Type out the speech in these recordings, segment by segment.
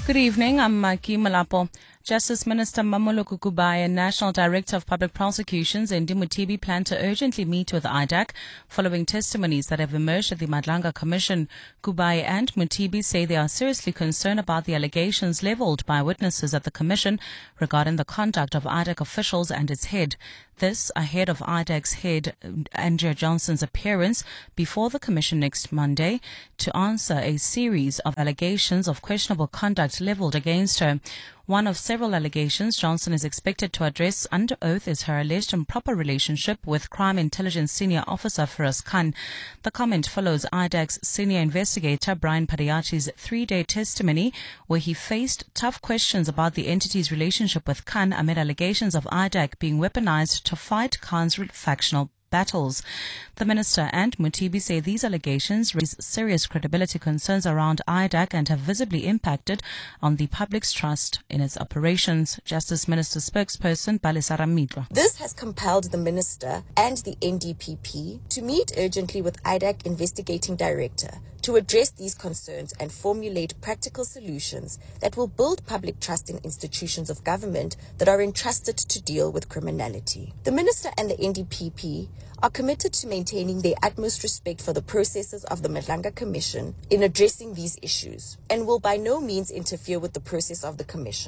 Good evening, I'm Maki Malapo. Justice Minister Mamoloko Kubai and National Director of Public Prosecutions Endi Mothibi plan to urgently meet with IDAC following testimonies that have emerged at the Madlanga Commission. Kubai and Mothibi say they are seriously concerned about the allegations levelled by witnesses at the Commission regarding the conduct of IDAC officials and its head. This ahead of IDAC's head, Andrea Johnson's appearance before the Commission next Monday to answer a series of allegations of questionable conduct levelled against her. One of several allegations Johnson is expected to address under oath is her alleged improper relationship with Crime Intelligence Senior Officer Firoz Khan. The comment follows IDAC's senior investigator Brian Padiachi's 3-day testimony where he faced tough questions about the entity's relationship with Khan amid allegations of IDAC being weaponized to fight Khan's factional battles. The minister and Mothibi say these allegations raise serious credibility concerns around IDAC and have visibly impacted on the public's trust in its operations. Justice Minister spokesperson Balisara Mitwa. This has compelled the minister and the NDPP to meet urgently with IDAC investigating director to address these concerns and formulate practical solutions that will build public trust in institutions of government that are entrusted to deal with criminality. The minister and the NDPP are committed to maintaining their utmost respect for the processes of the Madlanga Commission in addressing these issues and will by no means interfere with the process of the Commission.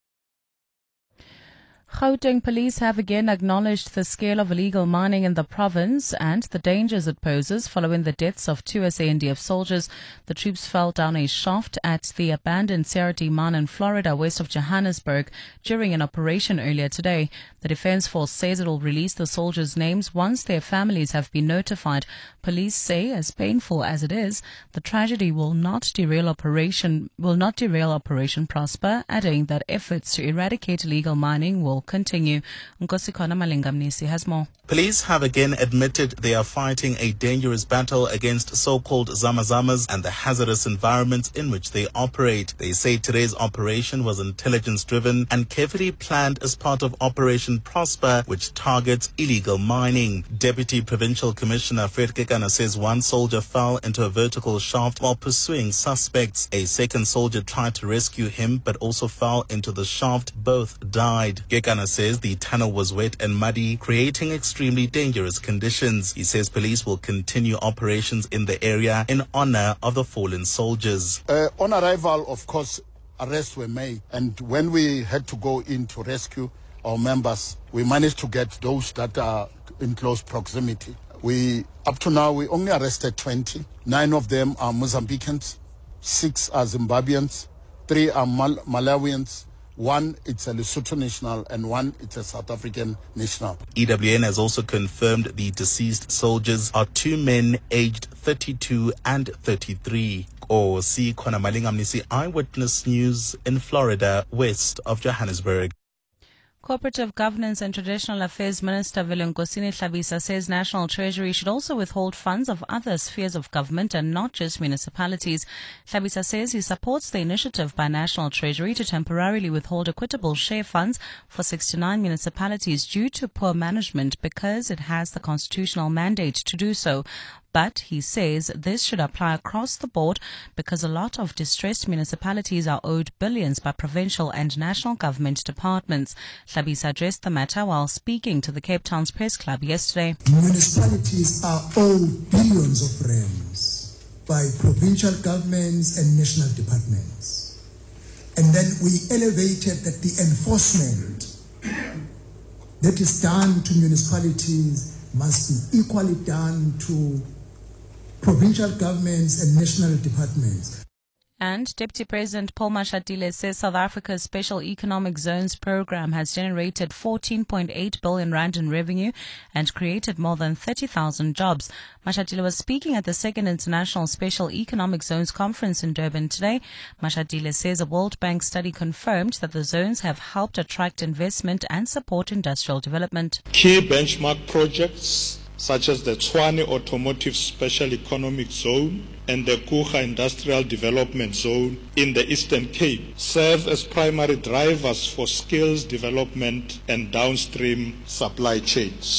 Gauteng police have again acknowledged the scale of illegal mining in the province and the dangers it poses following the deaths of 2 SANDF soldiers. The troops fell down a shaft at the abandoned CRD mine in Florida, west of Johannesburg, during an operation earlier today. The Defence Force says it will release the soldiers' names once their families have been notified. Police say, as painful as it is, the tragedy will not derail Operation Prosper, adding that efforts to eradicate illegal mining will continue. Nkosikona Malengamnisi has more. Police have again admitted they are fighting a dangerous battle against so-called Zamazamas and the hazardous environments in which they operate. They say today's operation was intelligence-driven and carefully planned as part of Operation Prosper, which targets illegal mining. Deputy Provincial Commissioner Fred Kekana says one soldier fell into a vertical shaft while pursuing suspects. A second soldier tried to rescue him but also fell into the shaft. Both died. Kekana says the tunnel was wet and muddy, creating extremely dangerous conditions. He says police will continue operations in the area in honor of the fallen soldiers. On arrival, of course, arrests were made, and when we had to go in to rescue our members, we managed to get those that are in close proximity. Up to now, we only arrested 20. 9 of them are Mozambicans, 6 are Zimbabweans, 3 are Malawians, 1 it's a Lesotho national, and 1 it's a South African national. EWN has also confirmed the deceased soldiers are 2 men aged 32 and 33. Kosi Khona Malengamnisi, Eyewitness News in Florida, west of Johannesburg. Cooperative Governance and Traditional Affairs Minister Velenkosini Hlabisa says National Treasury should also withhold funds of other spheres of government and not just municipalities. Hlabisa says he supports the initiative by National Treasury to temporarily withhold equitable share funds for 69 municipalities due to poor management because it has the constitutional mandate to do so. But he says this should apply across the board because a lot of distressed municipalities are owed billions by provincial and national government departments. Hlabisa addressed the matter while speaking to the Cape Town's Press Club yesterday. Municipalities are owed billions of rands by provincial governments and national departments. And then we elevated that the enforcement that is done to municipalities must be equally done to provincial governments and national departments. And Deputy President Paul Mashatile says South Africa's Special Economic Zones program has generated 14.8 billion rand in revenue and created more than 30,000 jobs. Mashatile was speaking at the second International Special Economic Zones Conference in Durban today. Mashatile says a World Bank study confirmed that the zones have helped attract investment and support industrial development. Key benchmark projects such as the Tshwane Automotive Special Economic Zone and the Kucha Industrial Development Zone in the Eastern Cape serve as primary drivers for skills development and downstream supply chains.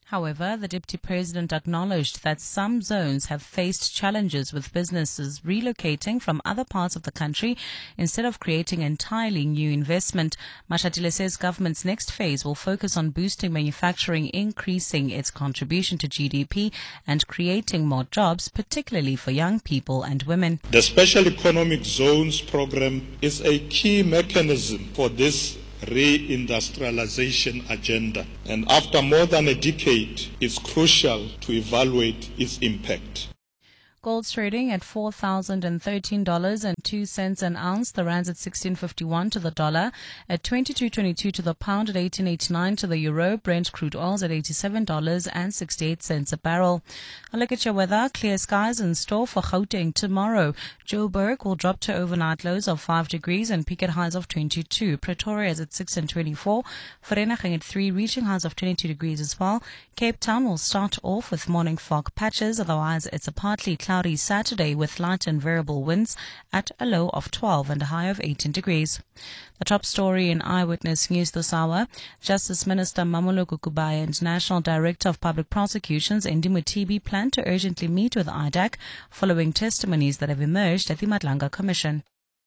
However, the Deputy President acknowledged that some zones have faced challenges with businesses relocating from other parts of the country instead of creating entirely new investment. Mashatile says government's next phase will focus on boosting manufacturing, increasing its contribution to GDP and creating more jobs, particularly for young people and women. The Special Economic Zones program is a key mechanism for this reindustrialization agenda, and after more than a decade, it's crucial to evaluate its impact. Gold's trading at $4,013.02 an ounce. The rand's at 16.51 to the dollar, at 22.22 to the pound, at 18.89 to the euro. Brent crude oil's at $87.68 a barrel. A look at your weather. Clear skies in store for Gauteng tomorrow. Joburg will drop to overnight lows of 5 degrees and peak at highs of 22. Pretoria is at 6 and 24. Vereeniging at 3, reaching highs of 22 degrees as well. Cape Town will start off with morning fog patches. Otherwise, it's a partly cloudy Saturday with light and variable winds at a low of 12 and a high of 18 degrees. The top story in Eyewitness News this hour: Justice Minister Mamoloko Kubayi and National Director of Public Prosecutions Ndimo TB plan to urgently meet with IDAC following testimonies that have emerged at the Madlanga Commission.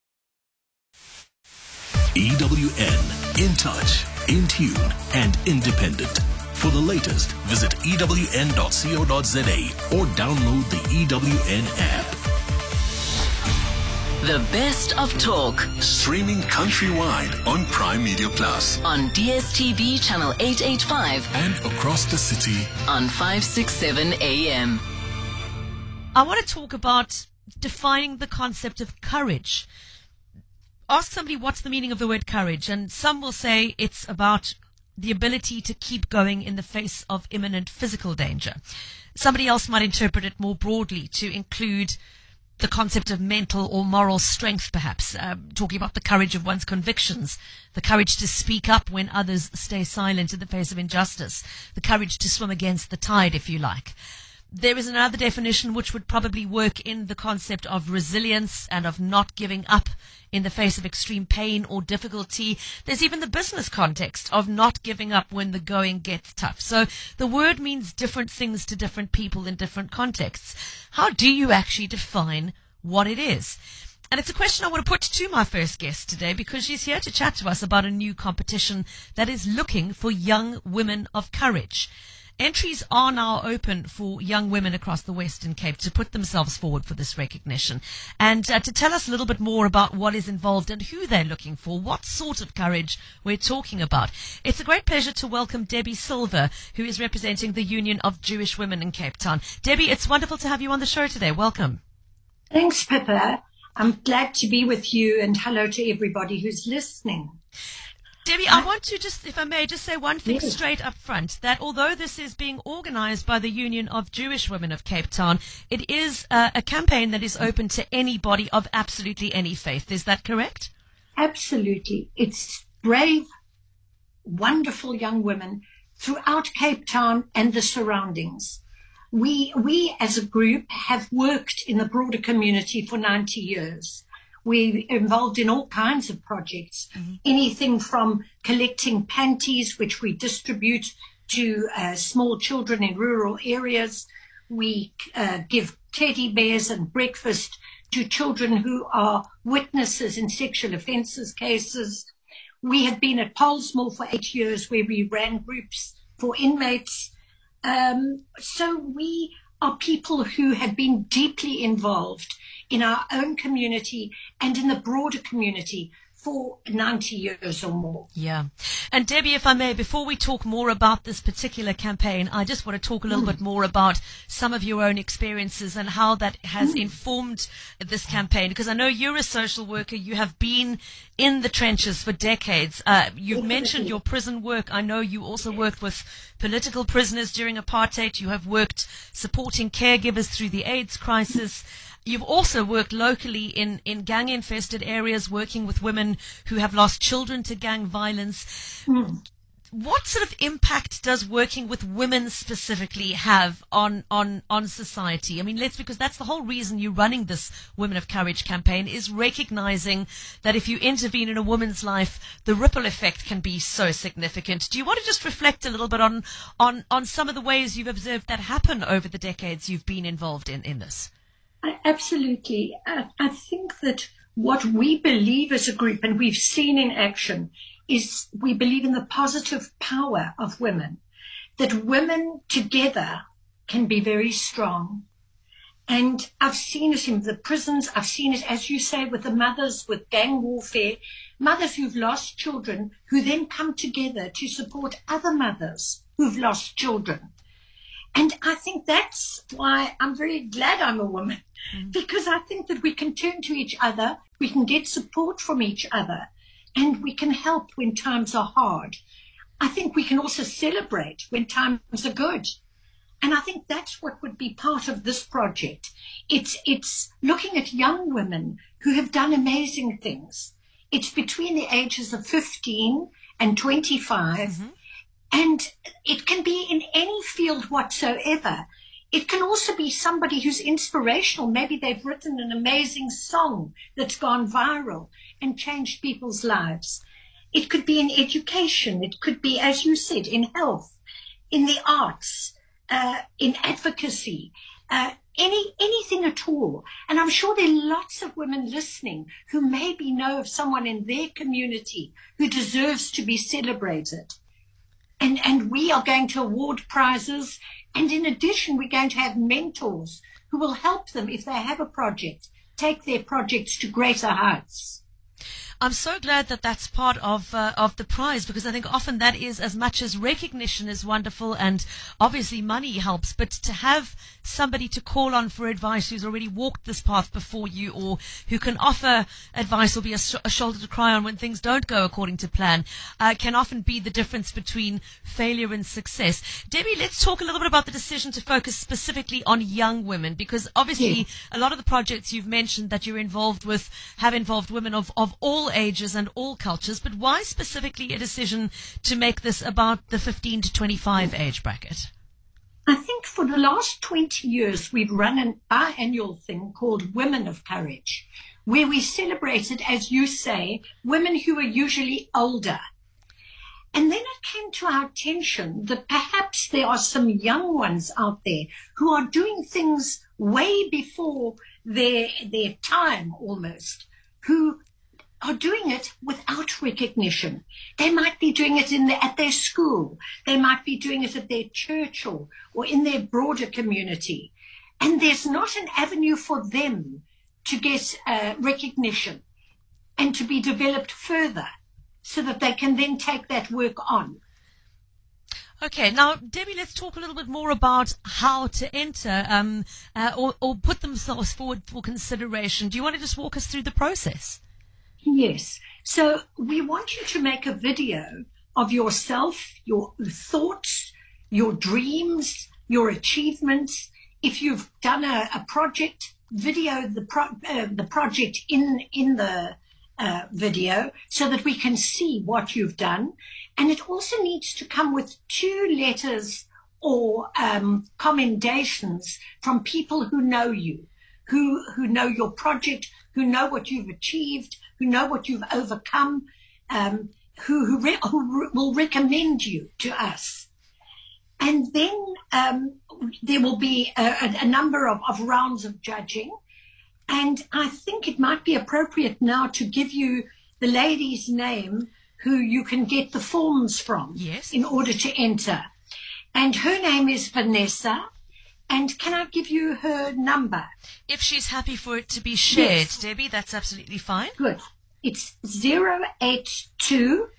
EWN, in touch, in tune and independent. For the latest, visit ewn.co.za or download the EWN app. The best of talk. Streaming countrywide on Prime Media Plus. On DSTV channel 885. And across the city on 567 AM. I want to talk about defining the concept of courage. Ask somebody what's the meaning of the word courage, and some will say it's about the ability to keep going in the face of imminent physical danger. Somebody else might interpret it more broadly to include the concept of mental or moral strength, perhaps, talking about the courage of one's convictions, the courage to speak up when others stay silent in the face of injustice, the courage to swim against the tide, if you like. There is another definition which would probably work in the concept of resilience and of not giving up in the face of extreme pain or difficulty. There's even the business context of not giving up when the going gets tough. So the word means different things to different people in different contexts. How do you actually define what it is? And it's a question I want to put to my first guest today, because she's here to chat to us about a new competition that is looking for young women of courage. Entries are now open for young women across the Western Cape to put themselves forward for this recognition. And to tell us a little bit more about what is involved and who they're looking for, what sort of courage we're talking about, it's a great pleasure to welcome Debbie Silver, who is representing the Union of Jewish Women in Cape Town. Debbie, it's wonderful to have you on the show today. Welcome. Thanks, Pippa. I'm glad to be with you, and hello to everybody who's listening. Debbie, I want to just, if I may, just say one thing straight up front, that although this is being organized by the Union of Jewish Women of Cape Town, it is a campaign that is open to anybody of absolutely any faith. Is that correct? Absolutely. It's brave, wonderful young women throughout Cape Town and the surroundings. We as a group have worked in the broader community for 90 years. We're involved in all kinds of projects, anything from collecting panties, which we distribute to small children in rural areas. We give teddy bears and breakfast to children who are witnesses in sexual offences cases. We have been at Pollsmoor for 8 years, where we ran groups for inmates. So we are people who have been deeply involved in our own community and in the broader community for 90 years or more. Yeah. And Debbie, if I may, before we talk more about this particular campaign, I just want to talk a little bit more about some of your own experiences and how that has informed this campaign, because I know you're a social worker. You have been in the trenches for decades. You've mentioned your prison work. I know you also worked with political prisoners during apartheid. You have worked supporting caregivers through the AIDS crisis. You've also worked locally in gang-infested areas, working with women who have lost children to gang violence. what sort of impact does working with women specifically have on society? I mean, because that's the whole reason you're running this Women of Courage campaign, is recognizing that if you intervene in a woman's life, the ripple effect can be so significant. Do you want to just reflect a little bit on some of the ways you've observed that happen over the decades you've been involved in this? Absolutely. I think that what we believe as a group, and we've seen in action, is we believe in the positive power of women, that women together can be very strong. And I've seen it in the prisons. I've seen it, as you say, with the mothers, with gang warfare, mothers who've lost children, who then come together to support other mothers who've lost children. And I think that's why I'm very glad I'm a woman, because I think that we can turn to each other, we can get support from each other, and we can help when times are hard. I think we can also celebrate when times are good. And I think that's what would be part of this project. It's looking at young women who have done amazing things. It's between the ages of 15 and 25. And it can be in any field whatsoever. It can also be somebody who's inspirational. Maybe they've written an amazing song that's gone viral and changed people's lives. It could be in education. It could be, as you said, in health, in the arts, in advocacy, anything at all. And I'm sure there are lots of women listening who maybe know of someone in their community who deserves to be celebrated. And we are going to award prizes. And in addition, we're going to have mentors who will help them, if they have a project, take their projects to greater heights. I'm so glad that that's part of the prize, because I think often that is, as much as recognition is wonderful and obviously money helps, but to have somebody to call on for advice who's already walked this path before you, or who can offer advice or be a shoulder to cry on when things don't go according to plan, can often be the difference between failure and success. Debbie, let's talk a little bit about the decision to focus specifically on young women, because obviously a lot of the projects you've mentioned that you're involved with have involved women of all ages and all cultures, but why specifically a decision to make this about the 15 to 25 age bracket? I think for the last 20 years, we've run an biannual thing called Women of Courage, where we celebrated, as you say, women who are usually older. And then it came to our attention that perhaps there are some young ones out there who are doing things way before their time almost, who are doing it without recognition. They might be doing it at their school. They might be doing it at their church or in their broader community. And there's not an avenue for them to get recognition and to be developed further so that they can then take that work on. Okay, now, Debbie, let's talk a little bit more about how to enter or put themselves forward for consideration. Do you want to just walk us through the process? Yes. So we want you to make a video of yourself, your thoughts, your dreams, your achievements. If you've done a project, video the project in the video so that we can see what you've done. And it also needs to come with 2 letters or commendations from people who know you, who know your project, who know what you've achieved, who know what you've overcome, who will recommend you to us. And then there will be a number of rounds of judging. And I think it might be appropriate now to give you the lady's name who you can get the forms from in order to enter. And her name is Vanessa. And can I give you her number? If she's happy for it to be shared, Debbie, that's absolutely fine. Good. It's 082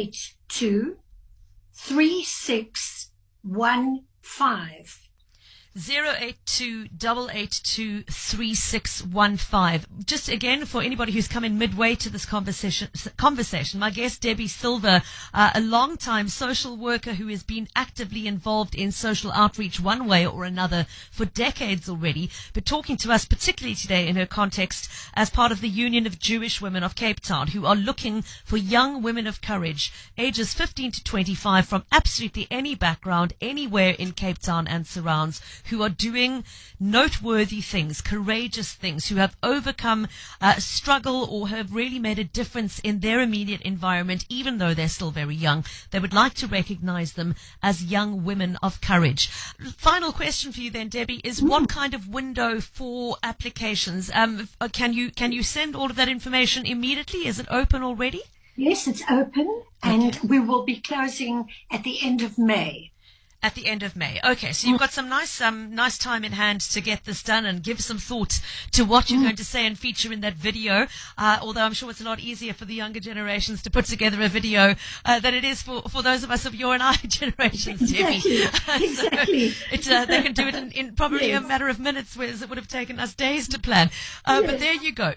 882 3615. 082-882-3615. Just again, for anybody who's come in midway to this conversation, my guest, Debbie Silver, a long-time social worker who has been actively involved in social outreach one way or another for decades already, but talking to us particularly today in her context as part of the Union of Jewish Women of Cape Town, who are looking for young women of courage, ages 15 to 25, from absolutely any background, anywhere in Cape Town and surrounds, who are doing noteworthy things, courageous things, who have overcome struggle or have really made a difference in their immediate environment, even though they're still very young. They would like to recognize them as young women of courage. Final question for you then, Debbie, is what kind of window for applications? Can you send all of that information immediately? Is it open already? Yes, it's open, and we will be closing at the end of May. At the end of May. Okay, so you've got some nice time in hand to get this done and give some thought to what you're going to say and feature in that video. Although I'm sure it's a lot easier for the younger generations to put together a video than it is for those of us of your and I generations, Debbie. Exactly. So they can do it in probably a matter of minutes, whereas it would have taken us days to plan. But there you go.